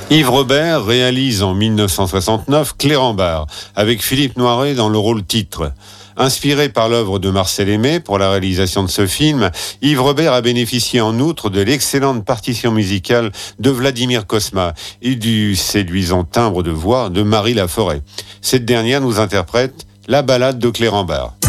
Yves Robert réalise en 1969 Clérambault, avec Philippe Noiret dans le rôle titre. Inspiré par l'œuvre de Marcel Aimé pour la réalisation de ce film, Yves Robert a bénéficié en outre de l'excellente partition musicale de Vladimir Cosma et du séduisant timbre de voix de Marie Laforêt. Cette dernière nous interprète la ballade de Clérambault.